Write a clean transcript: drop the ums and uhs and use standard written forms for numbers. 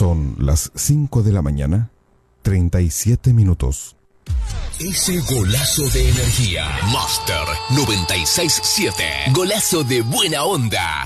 Son las 5 de la mañana, 37 minutos. Ese golazo de energía. Master 96.7. Golazo de buena onda.